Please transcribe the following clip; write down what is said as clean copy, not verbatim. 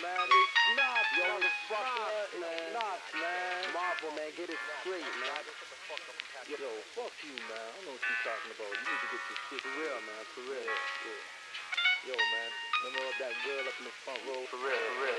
man. It's not, Yo, motherfucker. it's not, It's not, man. Marvel, man, get it straight, man. Yo, fuck you, man. I don't know what you talking about. You need to get your shit For real, man, for real. Yeah. Yo, man. Remember that girl up in the front row? For real, for real.